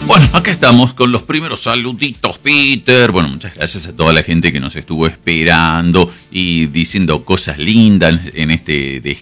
Bueno, acá estamos con los primeros saluditos, Peter. Bueno, muchas gracias a toda la gente que nos estuvo esperando y diciendo cosas lindas en este